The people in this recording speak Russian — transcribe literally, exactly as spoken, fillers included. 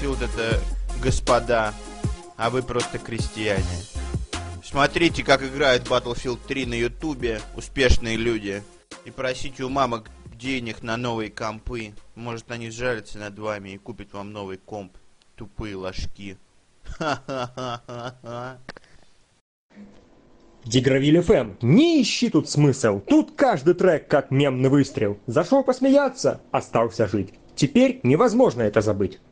знаете, вот это господа, а вы просто крестьяне. Смотрите, как играют Battlefield три на ютубе успешные люди. И просите у мамок денег на новые компы. Может, они сжалятся над вами и купят вам новый комп. Тупые ложки. Ха-ха-ха-ха-ха. Дигравиль эф эм, не ищи тут смысл. Тут каждый трек как мемный выстрел. Зашел посмеяться, остался жить. Теперь невозможно это забыть.